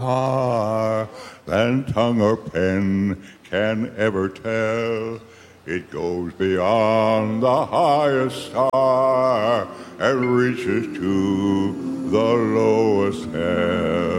far than tongue or pen can ever tell. It goes beyond the highest star and reaches to the lowest hell.